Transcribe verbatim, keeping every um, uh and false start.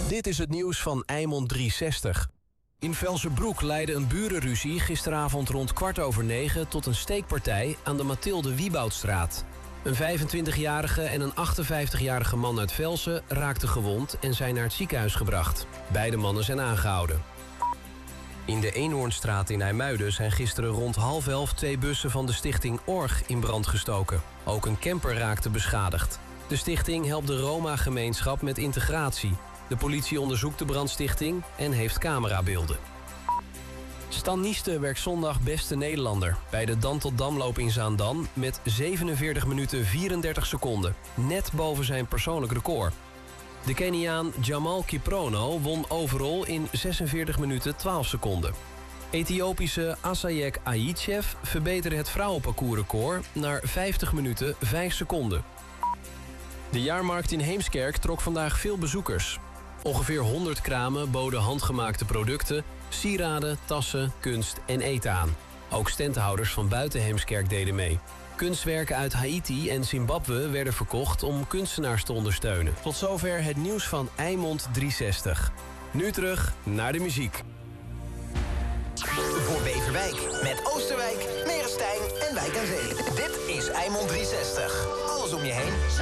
Dit is het nieuws van Eimond driehonderdzestig. In Velsenbroek leidde een burenruzie gisteravond rond kwart over negen... tot een steekpartij aan de Mathilde Wieboudstraat. Een vijfentwintigjarige en een achtenvijftigjarige man uit Velsen raakten gewond... en zijn naar het ziekenhuis gebracht. Beide mannen zijn aangehouden. In de Eenhoornstraat in IJmuiden zijn gisteren rond half elf... twee bussen van de stichting Org in brand gestoken. Ook een camper raakte beschadigd. De stichting helpt de Roma-gemeenschap met integratie. De politie onderzoekt de brandstichting en heeft camerabeelden. Stan Nieste werd zondag beste Nederlander bij de Dan tot Damloop in Zaandam met zevenenveertig minuten vierendertig seconden. Net boven zijn persoonlijk record. De Keniaan Jamal Kiprono won overall in zesenveertig minuten twaalf seconden. Ethiopische Asayek Aitchev verbeterde het vrouwenparcoursrecord naar vijftig minuten vijf seconden. De jaarmarkt in Heemskerk trok vandaag veel bezoekers. Ongeveer honderd kramen boden handgemaakte producten, sieraden, tassen, kunst en eten aan. Ook standhouders van buiten Heemskerk deden mee. Kunstwerken uit Haiti en Zimbabwe werden verkocht om kunstenaars te ondersteunen. Tot zover het nieuws van Eimond driehonderdzestig. Nu terug naar de muziek. Voor Beverwijk met Oosterwijk, Merestein en Wijk aan Zee. Dit is Eimond driehonderdzestig. Alles om je heen.